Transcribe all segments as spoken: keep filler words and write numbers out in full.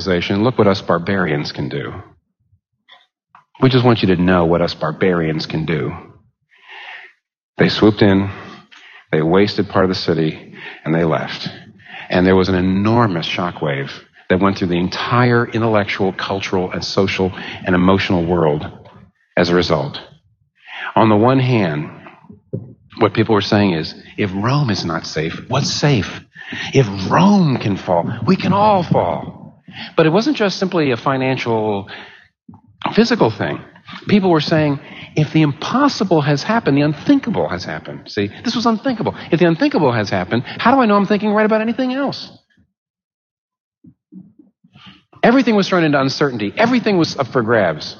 civilization, look what us barbarians can do. We just want you to know what us barbarians can do. They swooped in, they wasted part of the city, and they left. And there was an enormous shockwave that went through the entire intellectual, cultural, and social and emotional world as a result. On the one hand, what people were saying is, if Rome is not safe, what's safe? If Rome can fall, we can all fall. But it wasn't just simply a financial, physical thing. People were saying, if the impossible has happened, the unthinkable has happened. See, this was unthinkable. If the unthinkable has happened, how do I know I'm thinking right about anything else? Everything was thrown into uncertainty. Everything was up for grabs.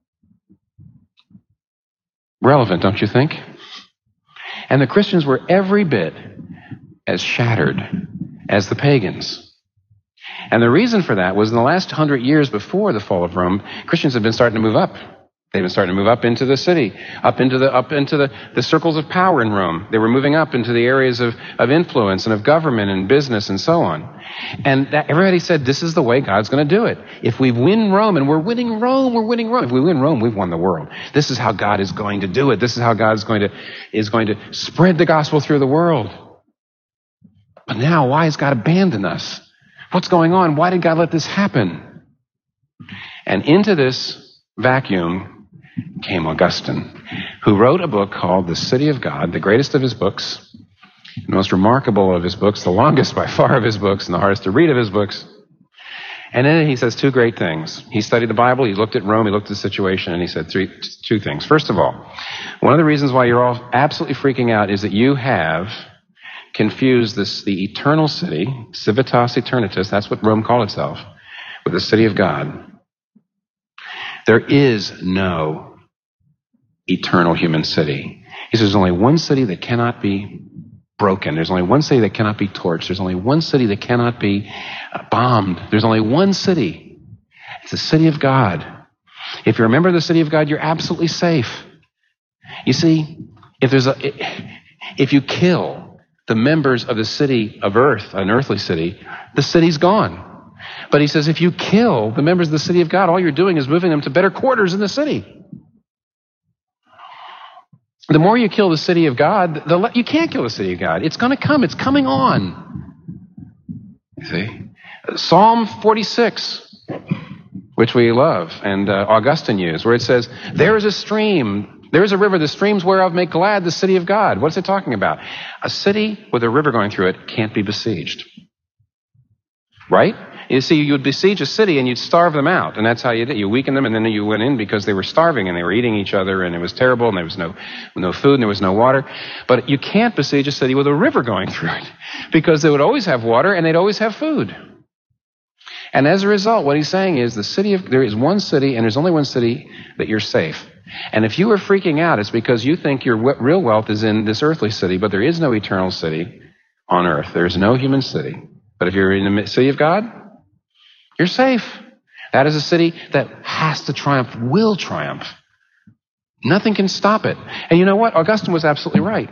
Relevant, don't you think? And the Christians were every bit as shattered as the pagans. And the reason for that was in the last hundred years before the fall of Rome, Christians had been starting to move up. They've been starting to move up into the city, up into the up into the, the circles of power in Rome. They were moving up into the areas of, of influence and of government and business and so on. And that, everybody said, this is the way God's going to do it. If we win Rome, and we're winning Rome, we're winning Rome. If we win Rome, we've won the world. This is how God is going to do it. This is how God is going to, is going to spread the gospel through the world. But now, why has God abandoned us? What's going on? Why did God let this happen? And into this vacuum came Augustine, who wrote a book called The City of God, the greatest of his books, the most remarkable of his books, the longest by far of his books, and the hardest to read of his books. And in it he says two great things. He studied the Bible, he looked at Rome, he looked at the situation, and he said three, two things. First of all, one of the reasons why you're all absolutely freaking out is that you have confused this, the eternal city, Civitas Aeternitas, that's what Rome called itself, with the city of God. There is no eternal human city. He says there's only one city that cannot be broken. There's only one city that cannot be torched. There's only one city that cannot be bombed. There's only one city. It's the city of God. If you remember the city of God, you're absolutely safe. You see, if there's a, if you kill the members of the city of earth, an earthly city, the city's gone. But he says if you kill the members of the city of God, all you're doing is moving them to better quarters in the city. The more you kill the city of God, the le- you can't kill the city of God. It's going to come. It's coming on. You see? Psalm forty-six, which we love, and uh, Augustine used, where it says, there is a stream, there is a river, the streams whereof make glad the city of God. What's it talking about? A city with a river going through it can't be besieged. Right? You see, you would besiege a city and you'd starve them out. And that's how you did. You weakened them and then you went in because they were starving and they were eating each other and it was terrible and there was no, no food and there was no water. But you can't besiege a city with a river going through it because they would always have water and they'd always have food. And as a result, what he's saying is the city of, there is one city and there's only one city that you're safe. And if you are freaking out, it's because you think your w- real wealth is in this earthly city, but there is no eternal city on earth. There is no human city. But if you're in the city of God, you're safe. That is a city that has to triumph, will triumph. Nothing can stop it. And you know what? Augustine was absolutely right.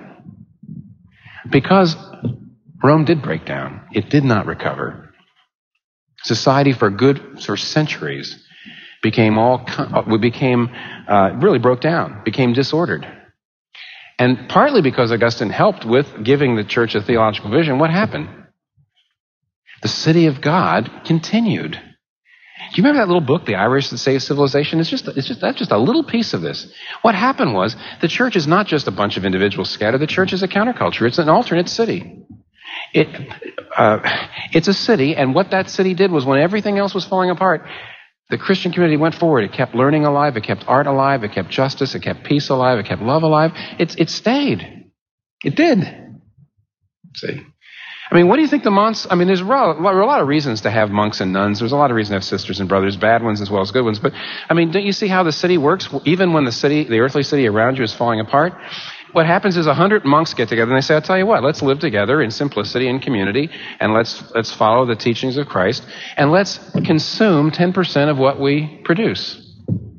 Because Rome did break down. It did not recover. Society for good, for centuries, became all, became, uh, really broke down, became disordered. And partly because Augustine helped with giving the church a theological vision, what happened? The city of God continued. Do you remember that little book, The Irish That Saved Civilization? It's just, it's just, that's just a little piece of this. What happened was, the church is not just a bunch of individuals scattered. The church is a counterculture. It's an alternate city. It, uh, it's a city, and what that city did was when everything else was falling apart, the Christian community went forward. It kept learning alive. It kept art alive. It kept justice. It kept peace alive. It kept love alive. It, it stayed. It did. See? I mean, what do you think the monks, I mean, there's a lot, a lot of reasons to have monks and nuns. There's a lot of reasons to have sisters and brothers, bad ones as well as good ones. But, I mean, don't you see how the city works? Even when the city, the earthly city around you is falling apart, what happens is a hundred monks get together and they say, I'll tell you what, let's live together in simplicity and community, and let's, let's follow the teachings of Christ, and let's consume ten percent of what we produce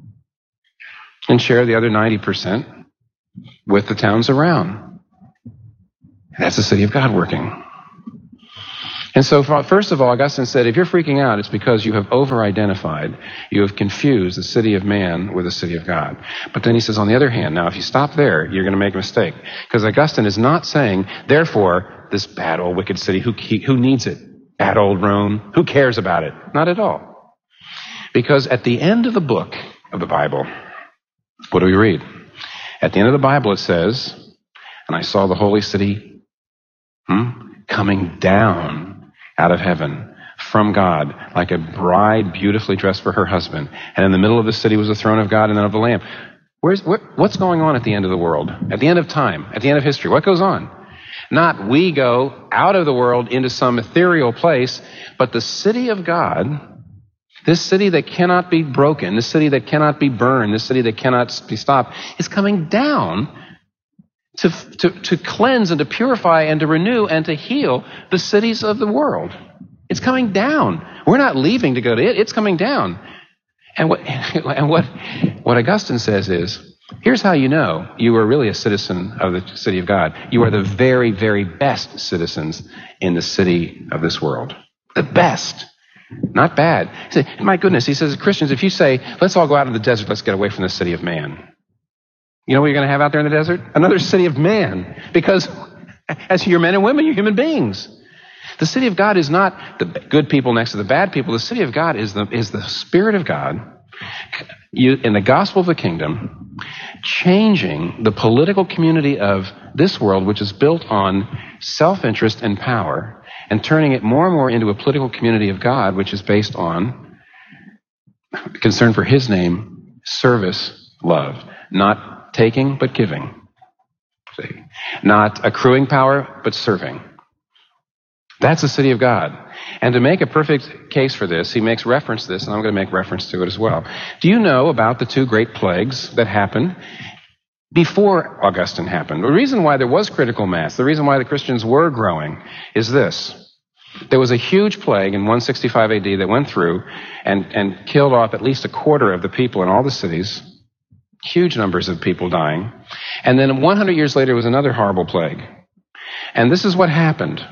and share the other ninety percent with the towns around. And that's the city of God working. And so, first of all, Augustine said, if you're freaking out, it's because you have over-identified, you have confused the city of man with the city of God. But then he says, on the other hand, now if you stop there, you're going to make a mistake. Because Augustine is not saying, therefore, this bad old wicked city, who, who needs it? Bad old Rome, who cares about it? Not at all. Because at the end of the book of the Bible, what do we read? At the end of the Bible it says, and I saw the holy city hmm, coming down out of heaven from God, like a bride beautifully dressed for her husband. And in the middle of the city was the throne of God and then of the Lamb. Where's, where, what's going on at the end of the world? At the end of time? At the end of history? What goes on? Not we go out of the world into some ethereal place, but the city of God, this city that cannot be broken, this city that cannot be burned, this city that cannot be stopped, is coming down to, to, to cleanse and to purify and to renew and to heal the cities of the world. It's coming down. We're not leaving to go to it. It's coming down. And what, and what, what Augustine says is, here's how you know you are really a citizen of the city of God. You are the very, very best citizens in the city of this world. The best. Not bad. He said, my goodness, he says, Christians, if you say, let's all go out in the desert, let's get away from the city of man. You know what you're going to have out there in the desert? Another city of man. Because as you're men and women, you're human beings. The city of God is not the good people next to the bad people. The city of God is the, is the Spirit of God you, in the gospel of the kingdom, changing the political community of this world, which is built on self-interest and power, and turning it more and more into a political community of God, which is based on concern for His name, service, love. Not taking, but giving. See? Not accruing power, but serving. That's the city of God. And to make a perfect case for this, he makes reference to this, and I'm going to make reference to it as well. Do you know about the two great plagues that happened before Augustine happened? The reason why there was critical mass, the reason why the Christians were growing, is this. There was a huge plague in one sixty-five A D that went through and, and killed off at least a quarter of the people in all the cities. Huge numbers of people dying. And then one hundred years later was another horrible plague. And this is what happened.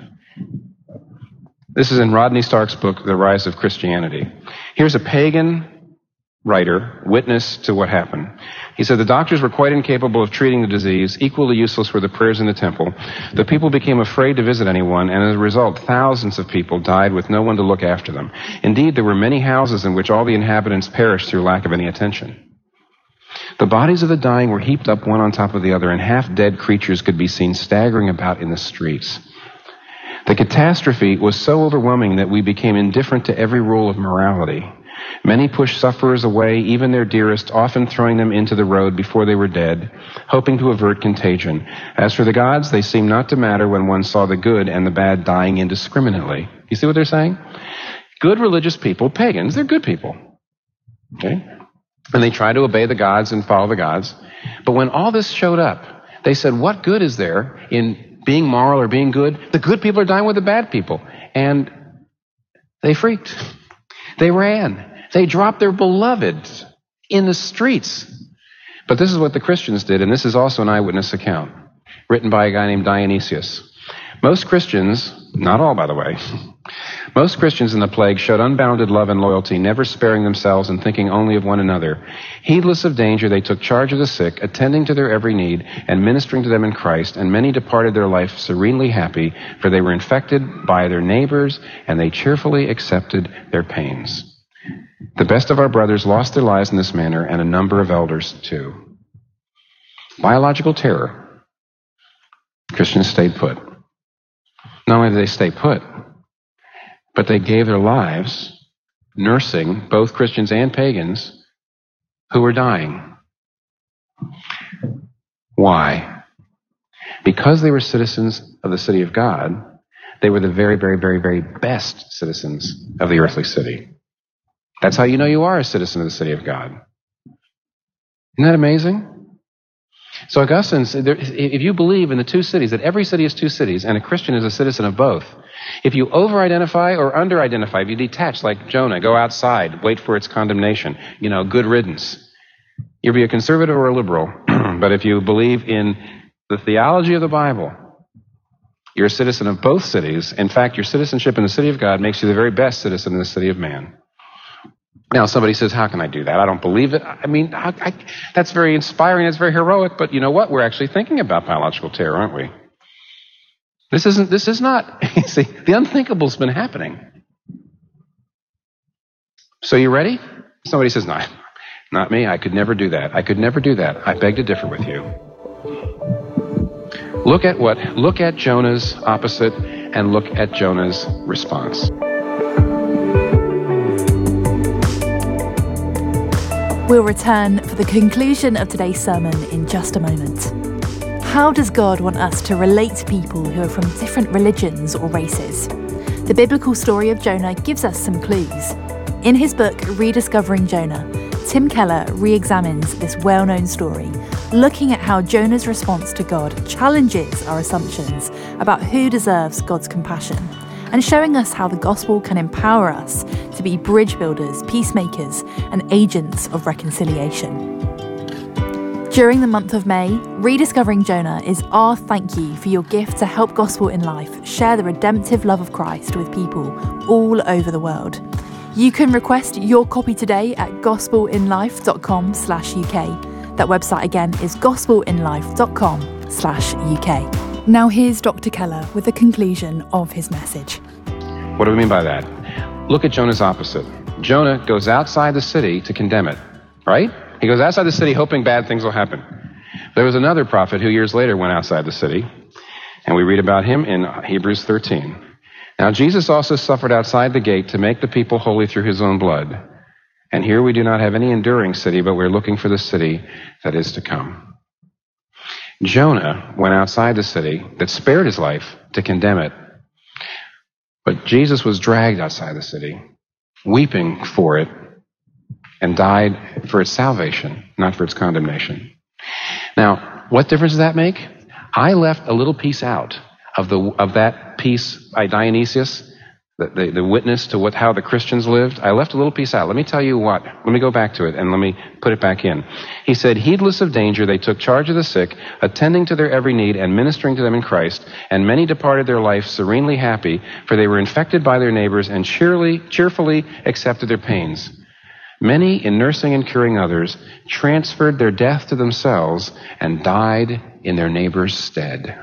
This is in Rodney Stark's book, The Rise of Christianity. Here's a pagan writer, witness to what happened. He said, the doctors were quite incapable of treating the disease. Equally useless were the prayers in the temple. The people became afraid to visit anyone, and as a result, thousands of people died with no one to look after them. Indeed, there were many houses in which all the inhabitants perished through lack of any attention. The bodies of the dying were heaped up one on top of the other, and half-dead creatures could be seen staggering about in the streets. The catastrophe was so overwhelming that we became indifferent to every rule of morality. Many pushed sufferers away, even their dearest, often throwing them into the road before they were dead, hoping to avert contagion. As for the gods, they seemed not to matter when one saw the good and the bad dying indiscriminately. You see what they're saying? Good religious people, pagans, they're good people. Okay? And they try to obey the gods and follow the gods. But when all this showed up, they said, what good is there in being moral or being good? The good people are dying with the bad people. And they freaked. They ran. They dropped their beloved in the streets. But this is what the Christians did, and this is also an eyewitness account written by a guy named Dionysius. Most Christians, not all by the way, most Christians in the plague showed unbounded love and loyalty, never sparing themselves and thinking only of one another. Heedless of danger, they took charge of the sick, attending to their every need and ministering to them in Christ, and many departed their life serenely happy, for they were infected by their neighbors, and they cheerfully accepted their pains. The best of our brothers lost their lives in this manner, and a number of elders too. Biological terror. Christians stayed put. Not only did they stay put, but they gave their lives nursing both Christians and pagans who were dying. Why? Because they were citizens of the city of God, they were the very, very, very, very best citizens of the earthly city. That's how you know you are a citizen of the city of God. Isn't that amazing? So Augustine said, if you believe in the two cities, that every city is two cities, and a Christian is a citizen of both, if you over-identify or under-identify, if you detach like Jonah, go outside, wait for its condemnation, you know, good riddance. You'll be a conservative or a liberal. But if you believe in the theology of the Bible, You're a citizen of both cities. In fact, your citizenship in the city of God makes you the very best citizen in the city of man. Now, somebody says, how can I do that? I don't believe it. I mean, I, I, that's very inspiring. That's very heroic. But you know what? We're actually thinking about biological terror, aren't we? This isn't, this is not, you see, the unthinkable's been happening. So you ready? Somebody says, no, not me. I could never do that. I could never do that. I beg to differ with you. Look at what, look at Jonah's opposite and look at Jonah's response. We'll return for the conclusion of today's sermon in just a moment. How does God want us to relate to people who are from different religions or races? The biblical story of Jonah gives us some clues. In his book, Rediscovering Jonah, Tim Keller re-examines this well-known story, looking at how Jonah's response to God challenges our assumptions about who deserves God's compassion, and showing us how the gospel can empower us to be bridge builders, peacemakers, and agents of reconciliation. During the month of May, Rediscovering Jonah is our thank you for your gift to help Gospel in Life share the redemptive love of Christ with people all over the world. You can request your copy today at gospelinlife.com slash UK. That website again is gospelinlife.com slash UK. Now here's Doctor Keller with the conclusion of his message. What do we mean by that? Look at Jonah's opposite. Jonah goes outside the city to condemn it, right? He goes outside the city hoping bad things will happen. There was another prophet who years later went outside the city, and we read about him in Hebrews thirteen. Now Jesus also suffered outside the gate to make the people holy through his own blood. And here we do not have any enduring city, but we're looking for the city that is to come. Jonah went outside the city that spared his life to condemn it. But Jesus was dragged outside the city, weeping for it, and died for its salvation, not for its condemnation. Now, what difference does that make? I left a little piece out of the of that piece by Dionysius, the, the, the witness to what how the Christians lived. I left a little piece out. Let me tell you what. Let me go back to it and let me put it back in. He said, heedless of danger, they took charge of the sick, attending to their every need and ministering to them in Christ, and many departed their life serenely happy, for they were infected by their neighbors and cheerily, cheerfully accepted their pains. Many, in nursing and curing others, transferred their death to themselves and died in their neighbor's stead.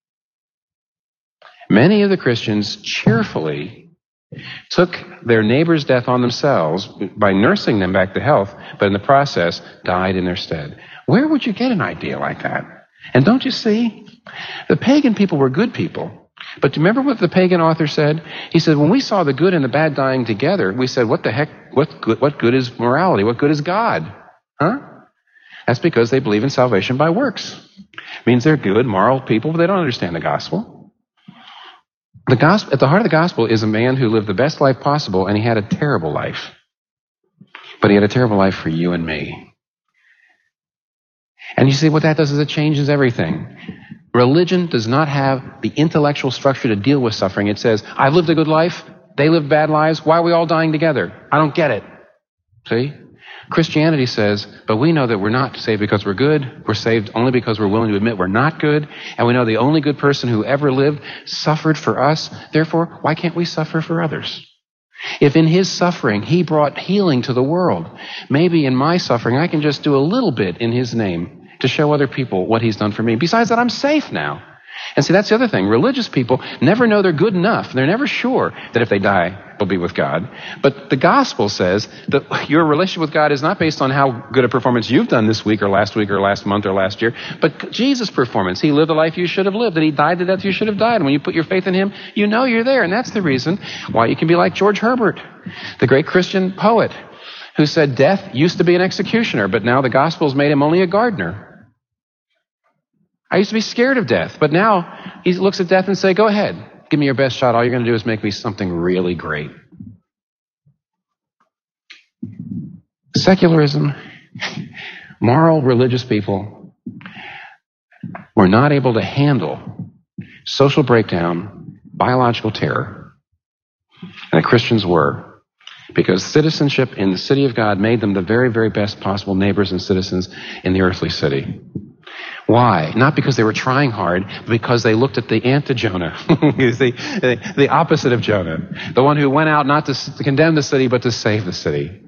Many of the Christians cheerfully took their neighbor's death on themselves by nursing them back to health, but in the process died in their stead. Where would you get an idea like that? And don't you see? The pagan people were good people. But do you remember what the pagan author said? He said, when we saw the good and the bad dying together, we said, what the heck, what good, what good is morality? What good is God? Huh? That's because they believe in salvation by works. It means they're good, moral people, but they don't understand the gospel. The gospel, at the heart of the gospel is a man who lived the best life possible, and he had a terrible life. But he had a terrible life for you and me. And you see what that does is it changes everything. Religion does not have the intellectual structure to deal with suffering. It says, I've lived a good life, they lived bad lives, why are we all dying together? I don't get it. See? Christianity says, but we know that we're not saved because we're good. We're saved only because we're willing to admit we're not good. And we know the only good person who ever lived suffered for us. Therefore, why can't we suffer for others? If in his suffering he brought healing to the world, maybe in my suffering I can just do a little bit in his name to show other people what he's done for me. Besides that, I'm safe now. And see, that's the other thing. Religious people never know they're good enough. They're never sure that if they die, they'll be with God. But the gospel says that your relationship with God is not based on how good a performance you've done this week or last week or last month or last year, but Jesus' performance. He lived the life you should have lived, and he died the death you should have died. And when you put your faith in him, you know you're there. And that's the reason why you can be like George Herbert, the great Christian poet, who said death used to be an executioner, but now the gospel's made him only a gardener. I used to be scared of death, but now he looks at death and say, go ahead, give me your best shot. All you're going to do is make me something really great. Secularism, moral, religious people were not able to handle social breakdown, biological terror. And the Christians were, because citizenship in the city of God made them the very, very best possible neighbors and citizens in the earthly city. Why? Not because they were trying hard, but because they looked at the anti-Jonah. You see, the, the opposite of Jonah. The one who went out not to, to condemn the city, but to save the city.